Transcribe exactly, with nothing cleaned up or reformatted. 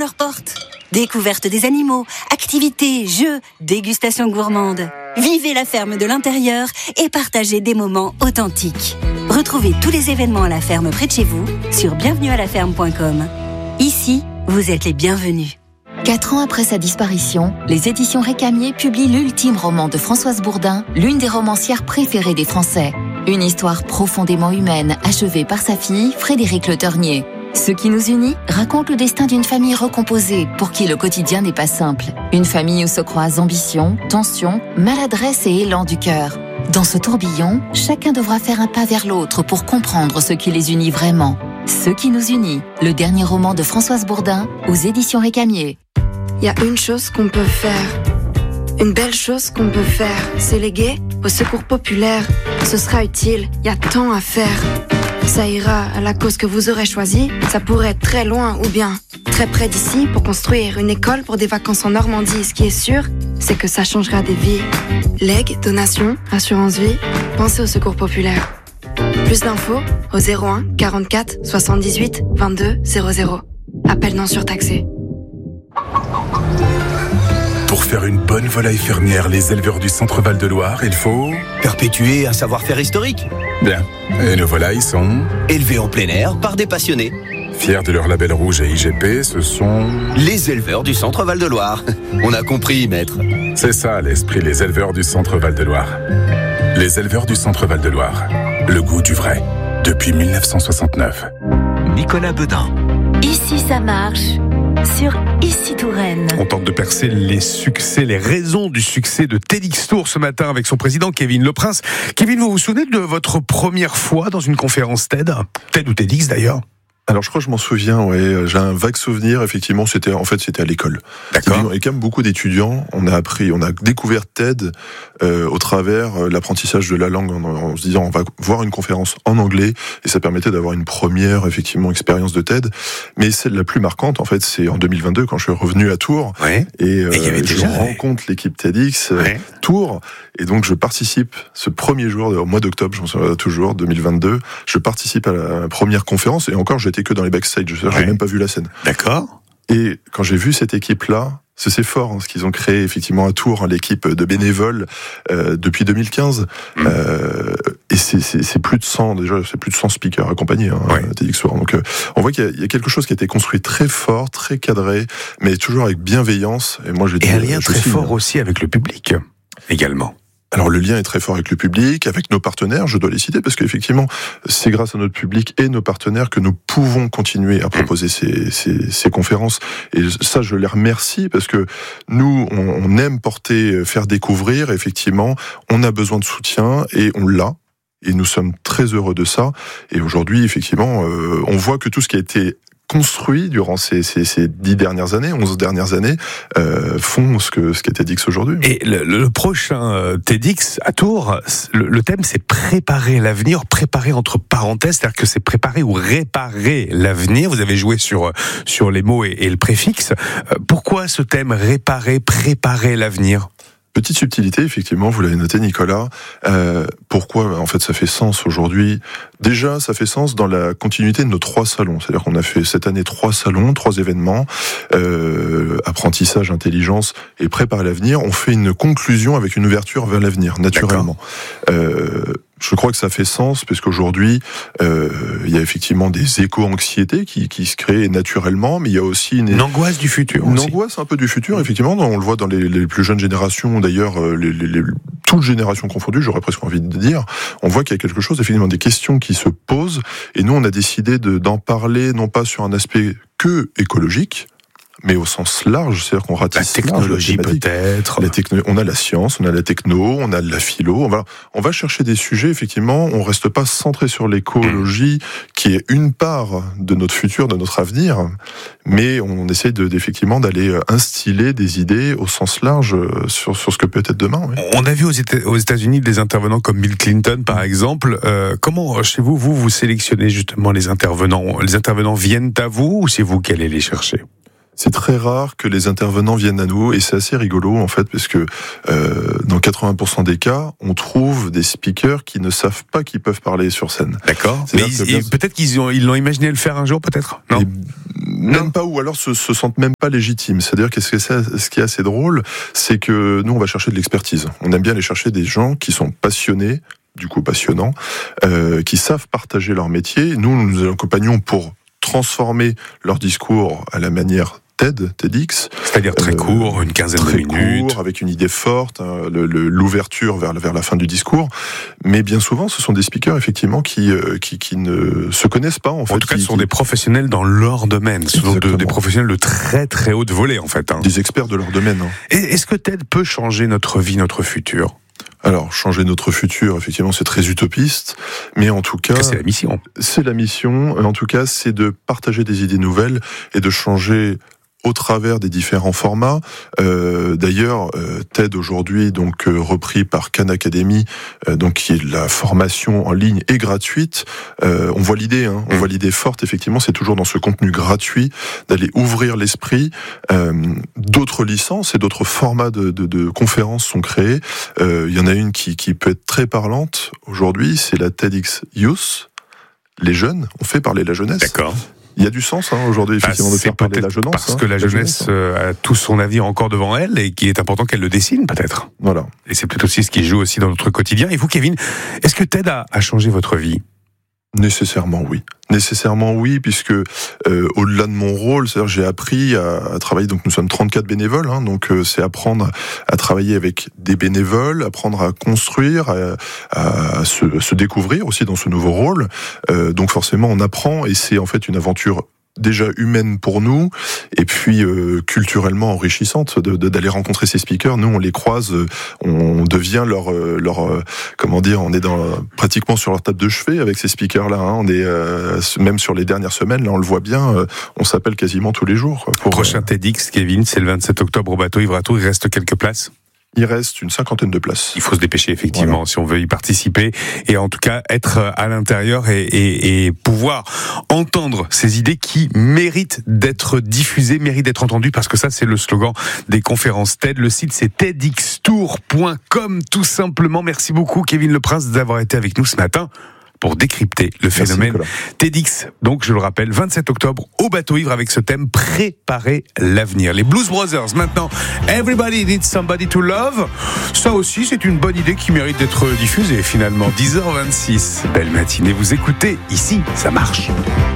leurs portes. Découverte des animaux, activités, jeux, dégustation gourmande. Vivez la ferme de l'intérieur et partagez des moments authentiques. Retrouvez tous les événements à la ferme près de chez vous sur bienvenue à la ferme point com. Ici, vous êtes les bienvenus. Quatre ans après sa disparition, les éditions Récamier publient l'ultime roman de Françoise Bourdin, l'une des romancières préférées des Français. Une histoire profondément humaine, achevée par sa fille, Frédérique Le Ternier. Ce qui nous unit raconte le destin d'une famille recomposée, pour qui le quotidien n'est pas simple. Une famille où se croisent ambition, tension, maladresse et élan du cœur. Dans ce tourbillon, chacun devra faire un pas vers l'autre pour comprendre ce qui les unit vraiment. Ce qui nous unit, le dernier roman de Françoise Bourdin, aux éditions Récamier. Il y a une chose qu'on peut faire, une belle chose qu'on peut faire, c'est léguer au secours populaire. Ce sera utile, il y a tant à faire. Ça ira à la cause que vous aurez choisie, ça pourrait être très loin ou bien très près d'ici pour construire une école pour des vacances en Normandie. Ce qui est sûr, c'est que ça changera des vies. Legs, donations, assurance vie, pensez au secours populaire. Plus d'infos au zéro un quarante-quatre soixante-dix-huit vingt-deux zéro zéro. Appel non surtaxé. Pour faire une bonne volaille fermière, les éleveurs du Centre Val-de-Loire, il faut... perpétuer un savoir-faire historique. Bien. Et nos volailles sont... élevées en plein air par des passionnés. Fiers de leur label rouge et I G P, ce sont... les éleveurs du Centre Val-de-Loire. On a compris, maître. C'est ça l'esprit, les éleveurs du Centre Val-de-Loire. Les éleveurs du Centre Val-de-Loire. Le goût du vrai. Depuis dix-neuf cent soixante-neuf. Nicolas Beudin. Ici ça marche. Sur Ici Touraine. On tente de percer les succès, les raisons du succès de TEDx Tours ce matin avec son président Kevin Leprince. Kevin, vous vous souvenez de votre première fois dans une conférence TED ? TED ou TEDx d'ailleurs ? Alors je crois que je m'en souviens, ouais. J'ai un vague souvenir. Effectivement, c'était en fait c'était à l'école. D'accord. Et comme beaucoup d'étudiants, on a appris, on a découvert TED euh, au travers euh, l'apprentissage de la langue, en, en se disant on va voir une conférence en anglais, et ça permettait d'avoir une première effectivement expérience de TED. Mais celle la plus marquante, en fait, c'est en deux mille vingt-deux quand je suis revenu à Tours, ouais. et, euh, et je déjà, rencontre ouais. l'équipe TEDx euh, ouais. Tours, et donc je participe ce premier jour, au mois d'octobre, je m'en souviens toujours, deux mille vingt-deux, je participe à la première conférence, et encore j'étais que dans les backstage, je n'ai ouais. même pas vu la scène. D'accord. Et quand j'ai vu cette équipe-là, c'est, c'est fort hein, ce qu'ils ont créé effectivement à Tours, hein, l'équipe de bénévoles euh, depuis deux mille quinze, mmh. euh, et c'est, c'est, c'est plus de cent déjà, c'est plus de cent speakers accompagnés, hein, ouais. TEDx Tours. Donc euh, on voit qu'il y a, il y a quelque chose qui a été construit très fort, très cadré, mais toujours avec bienveillance. Et moi, j'ai dit, et un lien euh, très signe, fort aussi avec le public également. Alors le lien est très fort avec le public, avec nos partenaires, je dois les citer, parce qu'effectivement, c'est grâce à notre public et nos partenaires que nous pouvons continuer à proposer ces, ces, ces conférences. Et ça, je les remercie, parce que nous, on, on aime porter, faire découvrir, effectivement, on a besoin de soutien, et on l'a. Et nous sommes très heureux de ça. Et aujourd'hui, effectivement, euh, on voit que tout ce qui a été construit durant ces, ces, ces dix dernières années, onze dernières années, euh, font ce que ce qu'est TEDx aujourd'hui. Et le, le prochain euh, TEDx à Tours, le, le thème c'est préparer l'avenir, préparer entre parenthèses, c'est-à-dire que c'est préparer ou réparer l'avenir. Vous avez joué sur sur les mots et, et le préfixe. Euh, pourquoi ce thème réparer, préparer l'avenir ? Petite subtilité, effectivement, vous l'avez noté, Nicolas. Euh, pourquoi, en fait, ça fait sens aujourd'hui ? Déjà, ça fait sens dans la continuité de nos trois salons. C'est-à-dire qu'on a fait cette année trois salons, trois événements, euh, apprentissage, intelligence et préparer l'avenir. On fait une conclusion avec une ouverture vers l'avenir, naturellement. Euh, je crois que ça fait sens, parce qu'aujourd'hui, euh, il y a effectivement des éco-anxiétés qui, qui se créent naturellement, mais il y a aussi une, une angoisse du futur. Une aussi. angoisse un peu du futur, effectivement. On le voit dans les, les plus jeunes générations, d'ailleurs, les, les, les, toutes générations confondues, j'aurais presque envie de dire. On voit qu'il y a quelque chose, effectivement, des questions qui se posent, et nous, on a décidé de, d'en parler, non pas sur un aspect que écologique, mais au sens large, c'est-à-dire qu'on ratisse la technologie large, la peut-être. La techno- on a la science, on a la techno, on a la philo. On va, on va chercher des sujets, effectivement. On reste pas centré sur l'écologie, mmh. qui est une part de notre futur, de notre avenir, mais on essaye de, d'effectivement d'aller instiller des idées au sens large sur, sur ce que peut être demain. Oui. On a vu aux, Éta- aux États-Unis des intervenants comme Bill Clinton, par exemple. Euh, comment, chez vous, vous, vous sélectionnez justement les intervenants ? Les intervenants viennent à vous, ou c'est vous qui allez les chercher ? C'est très rare que les intervenants viennent à nous, et c'est assez rigolo en fait, parce que euh, dans quatre-vingts pour cent des cas, on trouve des speakers qui ne savent pas qu'ils peuvent parler sur scène. D'accord. Mais ils, bien... peut-être qu'ils ont, ils l'ont imaginé le faire un jour, peut-être. Non. Et même non. pas, ou alors se, se sentent même pas légitimes. C'est-à-dire que ce, ce qui est assez drôle, c'est que nous on va chercher de l'expertise. On aime bien aller chercher des gens qui sont passionnés, du coup passionnants, euh, qui savent partager leur métier. Nous, nous nous accompagnons pour transformer leur discours à la manière TED, TEDx. C'est-à-dire très court, euh, une quinzaine très de minutes. Court, avec une idée forte, hein, le, le, l'ouverture vers, vers la fin du discours. Mais bien souvent, ce sont des speakers, effectivement, qui, euh, qui, qui ne se connaissent pas, en, en fait. En tout cas, qui, ce sont qui... des professionnels dans leur domaine. Ce sont de, des professionnels de très très haute volée, en fait. Hein. Des experts de leur domaine. Hein. Et est-ce que TED peut changer notre vie, notre futur ? Alors, changer notre futur, effectivement, c'est très utopiste, mais en tout cas... C'est la mission. C'est la mission, en tout cas, c'est de partager des idées nouvelles et de changer au travers des différents formats. Euh, d'ailleurs, euh, TED aujourd'hui, donc euh, repris par Khan Academy, euh, donc qui est la formation en ligne et gratuite. Euh, on voit l'idée, hein, on voit l'idée forte. Effectivement, c'est toujours dans ce contenu gratuit d'aller ouvrir l'esprit. Euh, d'autres licences et d'autres formats de, de, de conférences sont créés. Euh, il y en a une qui, qui peut être très parlante aujourd'hui, c'est la TEDx Youth. Les jeunes, on fait parler la jeunesse. D'accord. Il y a du sens hein, aujourd'hui, effectivement, bah, de faire parler la jeunesse. Parce hein, que la, la jeunesse, jeunesse euh, a tout son avis encore devant elle et qu'il est important qu'elle le dessine, peut-être. Voilà. Et c'est peut-être aussi ce qui joue aussi dans notre quotidien. Et vous, Kevin, est-ce que TED a, a changé votre vie ? Nécessairement oui. Nécessairement oui, puisque euh, au-delà de mon rôle, c'est-à-dire j'ai appris à, à travailler. Donc nous sommes trente-quatre bénévoles, hein, donc euh, c'est apprendre à travailler avec des bénévoles, apprendre à construire, à, à se, se découvrir aussi dans ce nouveau rôle. Euh, donc forcément on apprend et c'est en fait une aventure déjà humaine pour nous, et puis euh, culturellement enrichissante de, de, d'aller rencontrer ces speakers. Nous, on les croise, on devient leur, leur euh, comment dire, on est dans, pratiquement sur leur table de chevet avec ces speakers-là. Hein. On est euh, même sur les dernières semaines, là, on le voit bien, euh, on s'appelle quasiment tous les jours. Pour, Prochain euh... TEDx, Kevin, c'est le vingt-sept octobre au bateau Ivre-à-Tours. Il reste quelques places. Il reste une cinquantaine de places. Il faut se dépêcher, effectivement, voilà. Si on veut y participer. Et en tout cas, être à l'intérieur et, et, et pouvoir entendre ces idées qui méritent d'être diffusées, méritent d'être entendues, parce que ça, c'est le slogan des conférences TED. Le site, c'est TEDx tour point com, tout simplement. Merci beaucoup, Kevin Le Prince, d'avoir été avec nous ce matin pour décrypter le phénomène Merci, TEDx. Donc, je le rappelle, vingt-sept octobre, au bateau ivre, avec ce thème, préparer l'avenir. Les Blues Brothers, maintenant, Everybody Needs Somebody to Love. Ça aussi, c'est une bonne idée qui mérite d'être diffusée, finalement. dix heures vingt-six, belle matinée. Vous écoutez, ici, ça marche.